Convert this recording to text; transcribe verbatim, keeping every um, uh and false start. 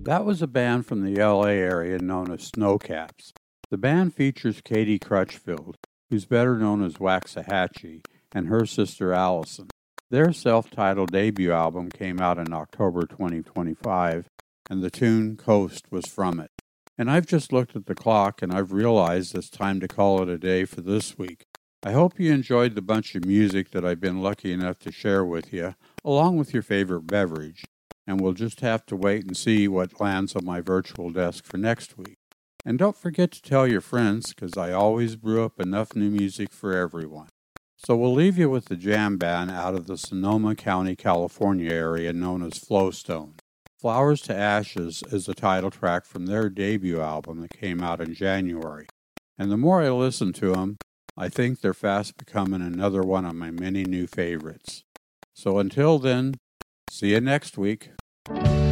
That was a band from the L A area known as Snowcaps. The band features Katie Crutchfield, who's better known as Waxahachie, and her sister Allison. Their self-titled debut album came out in October twenty twenty-five, and the tune Coast was from it. And I've just looked at the clock and I've realized it's time to call it a day for this week. I hope you enjoyed the bunch of music that I've been lucky enough to share with you, along with your favorite beverage. And we'll just have to wait and see what lands on my virtual desk for next week. And don't forget to tell your friends, because I always brew up enough new music for everyone. So we'll leave you with the jam band out of the Sonoma County, California area known as Flowstone. Flowers to Ashes is the title track from their debut album that came out in January. And the more I listen to them, I think they're fast becoming another one of my many new favorites. So until then, see you next week.